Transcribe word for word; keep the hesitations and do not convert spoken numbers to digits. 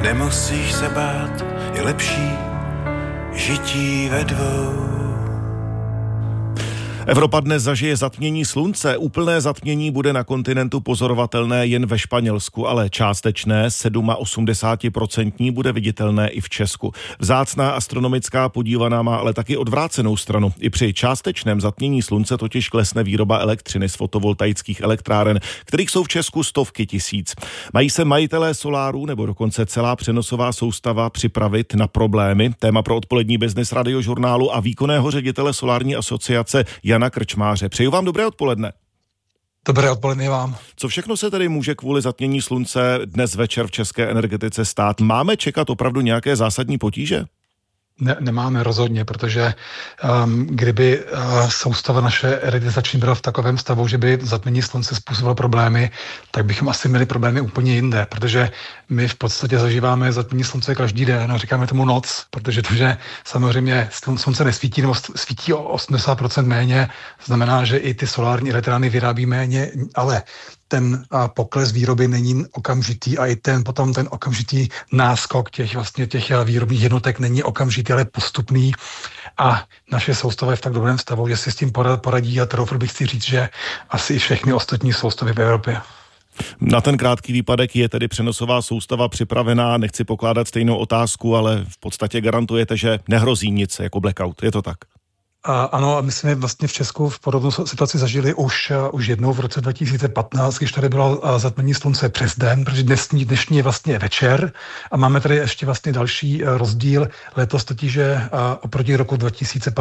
Nemusíš se bát, je lepší žití ve dvou. Evropa dnes zažije zatmění slunce. Úplné zatmění bude na kontinentu pozorovatelné jen ve Španělsku, ale částečné, osmdesát procent bude viditelné i v Česku. Vzácná astronomická podívaná má ale taky odvrácenou stranu. I při částečném zatmění slunce totiž klesne výroba elektřiny z fotovoltaických elektráren, kterých jsou v Česku stovky tisíc. Mají se majitelé solárů nebo dokonce celá přenosová soustava připravit na problémy? Téma pro odpolední Business radiožurnálu a výkonného ředitele Solární asociace Jana Krčmáře. Přeju vám dobré odpoledne. Dobré odpoledne vám. Co všechno se tedy může kvůli zatmění slunce dnes večer v české energetice stát? Máme čekat opravdu nějaké zásadní potíže? Ne, nemáme rozhodně, protože um, kdyby uh, soustava naše energetizační byla v takovém stavu, že by zatmění slunce způsobilo problémy, tak bychom asi měli problémy úplně jinde, protože my v podstatě zažíváme zatmění slunce každý den a říkáme tomu noc, protože to, že samozřejmě slunce nesvítí nebo svítí o osmdesát procent méně, znamená, že i ty solární elektrárny vyrábí méně, ale ten pokles výroby není okamžitý a i ten potom ten okamžitý náskok těch vlastně těch výrobních jednotek není okamžitý, ale postupný a naše soustava je v tak dobrém stavu, že si s tím poradí a troufl bych si říct, že asi i všechny ostatní soustavy v Evropě. Na ten krátký výpadek je tedy přenosová soustava připravená, nechci pokládat stejnou otázku, ale v podstatě garantujete, že nehrozí nic jako blackout, je to tak? A ano, my jsme vlastně v Česku v podobnou situaci zažili už, už jednou v roce dva tisíce patnáct, když tady bylo zatmění slunce přes den, protože dnešní, dnešní je vlastně večer a máme tady ještě vlastně další rozdíl letos totiž, že oproti roku dva tisíce